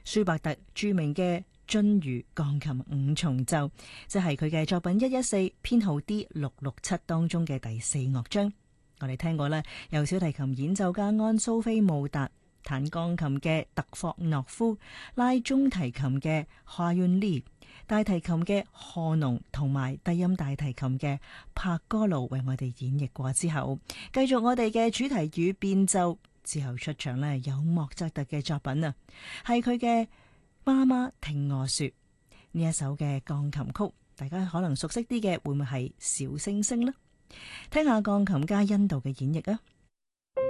舒伯特著名嘅津盂鋼琴五重奏，即係佢嘅作品114編號 D667 當中嘅第四樂章。我哋聽過咧，由小提琴演奏家安蘇菲慕達、彈鋼琴嘅特霍諾夫、拉中提琴嘅夏約利、大提琴嘅賀農同埋低音大提琴嘅帕哥魯為我哋演繹過之後，繼續我哋嘅主題與變奏之後出場呢，有莫扎特嘅作品啊，係佢嘅媽媽聽我說呢一首嘅鋼琴曲，大家可能熟悉啲嘅會唔會係小星星呢？聽下鋼琴家恩度嘅演繹啊！